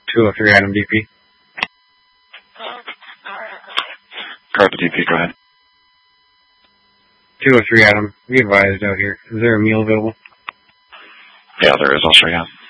203 Adam DP. Card the DP, go ahead. 203 Adam, be advised out here. Is there a meal available? Yeah, there is. I'll show you.